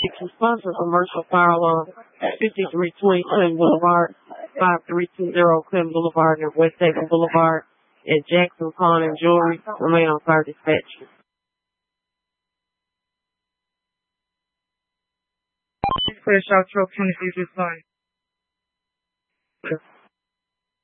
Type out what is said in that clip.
response for commercial fire alarm at 5320 Clinton Boulevard, 5320 Clinton Boulevard, and West Haven Boulevard at Jackson Pawn and Jewelry. Remain on fire dispatch. Clear South Truck 23 respond.